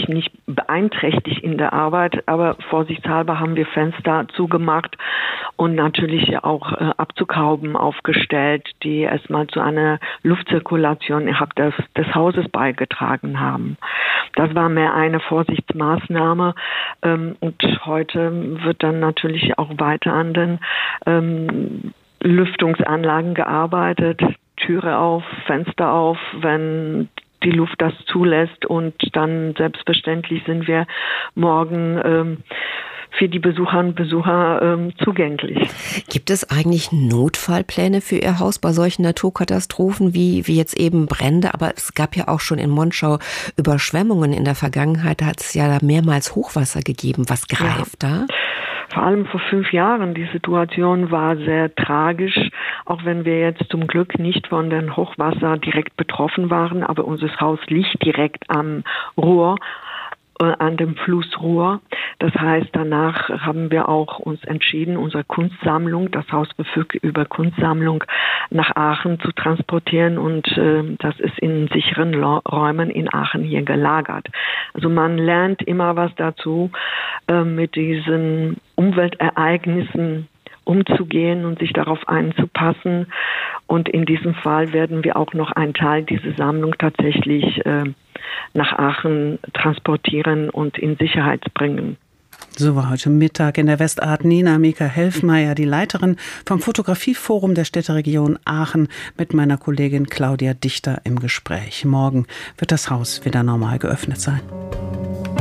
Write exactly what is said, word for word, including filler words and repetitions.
natürlich nicht beeinträchtigt in der Arbeit, aber vorsichtshalber haben wir Fenster zugemacht und natürlich auch äh, Abzughauben aufgestellt, die erstmal zu einer Luftzirkulation innerhalb des, des Hauses beigetragen haben. Das war mehr eine Vorsichtsmaßnahme ähm, und heute wird dann natürlich auch weiter an den ähm, Lüftungsanlagen gearbeitet, Türe auf, Fenster auf, wenn die Luft das zulässt, und dann selbstverständlich sind wir morgen ähm, für die Besucherinnen und Besucher ähm, zugänglich. Gibt es eigentlich Notfallpläne für Ihr Haus bei solchen Naturkatastrophen wie, wie jetzt eben Brände? Aber es gab ja auch schon in Monschau Überschwemmungen in der Vergangenheit. Da hat es ja mehrmals Hochwasser gegeben. Was greift ja da? Vor allem vor fünf Jahren, die Situation war sehr tragisch, auch wenn wir jetzt zum Glück nicht von den Hochwasser direkt betroffen waren, aber unser Haus liegt direkt am Ruhr, äh, an dem Fluss Ruhr. Das heißt, danach haben wir auch uns entschieden, unsere Kunstsammlung, das Haus verfügt über Kunstsammlung, nach Aachen zu transportieren, und äh, das ist in sicheren Lo- Räumen in Aachen hier gelagert. Also man lernt immer was dazu, äh, mit diesen Umweltereignissen umzugehen und sich darauf einzupassen. Und in diesem Fall werden wir auch noch einen Teil dieser Sammlung tatsächlich äh, nach Aachen transportieren und in Sicherheit bringen. So war heute Mittag in der Westart Nina Mika-Helfmeier, die Leiterin vom Fotografieforum der Städteregion Aachen, mit meiner Kollegin Claudia Dichter im Gespräch. Morgen wird das Haus wieder normal geöffnet sein.